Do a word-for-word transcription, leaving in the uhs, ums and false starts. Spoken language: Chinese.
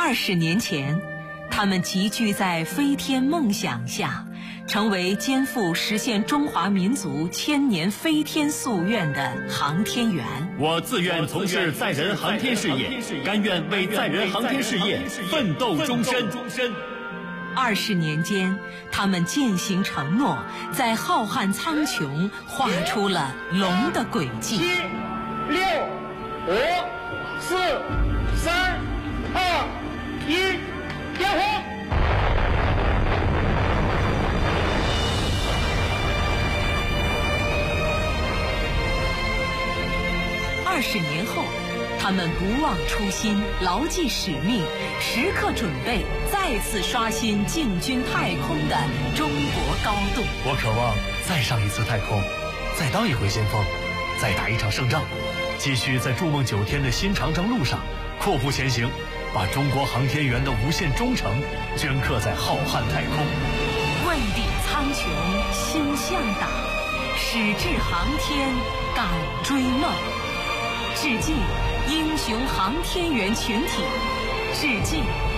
二十年前，他们集聚在飞天梦想下，成为肩负实现中华民族千年飞天夙愿的航天员。 我自愿从事载人航天事业，甘愿为载人航天事业奋斗终身。 二十年间，他们践行承诺，在浩瀚苍穹画出了龙的轨迹。 七、六、五、四、三、二、一，点火！ 二十年后，他们不忘初心，牢记使命，时刻准备再次刷新进军太空的中国高度。 我渴望再上一次太空，再当一回先锋，再打一场胜仗，继续在筑梦九天的新长征路上阔步前行，把中国航天员的无限忠诚镌刻在浩瀚太空。 问鼎苍穹心向党，矢志航天敢追梦。致敬英雄航天员群体，致敬